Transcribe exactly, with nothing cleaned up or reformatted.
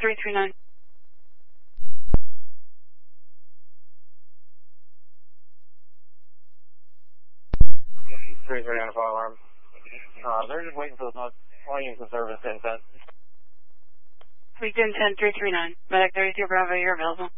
three three nine. three three nine fire alarm. Uh, they're just waiting for the planes and service intent. Weekend ten three three nine. Medic thirty-two Bravo, you're available.